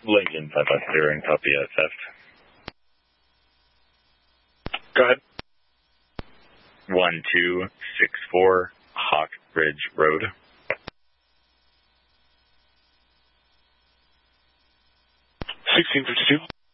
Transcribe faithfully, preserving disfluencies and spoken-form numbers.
Lincoln five five zero and copy at theft. Go ahead. one two six four Hawk Ridge Road. sixteen fifty-two.